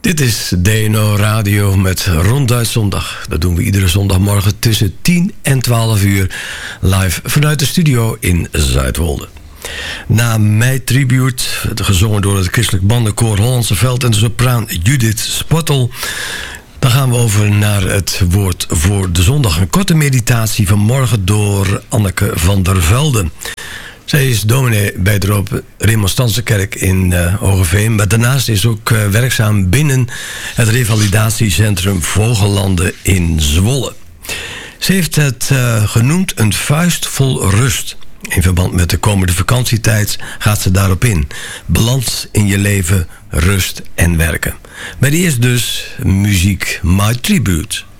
Dit is DNO Radio met Ronduit Zondag. Dat doen we iedere zondagmorgen tussen 10 en 12 uur live vanuit de studio in Zuidwolde. Na My Tribute, gezongen door het Christelijk Bandenkoor Hollandse Veld en de sopraan Judith Spottel. Dan gaan we over naar het woord voor de zondag. Een korte meditatie vanmorgen door Anneke van der Velde. Zij is dominee bij de Remonstrantskerk in Hoogeveen. Maar daarnaast is ook werkzaam binnen het revalidatiecentrum Vogellanden in Zwolle. Ze heeft het genoemd een vuist vol rust. In verband met de komende vakantietijd gaat ze daarop in. Balans in je leven, rust en werken. Maar eerst dus muziek My Tribute.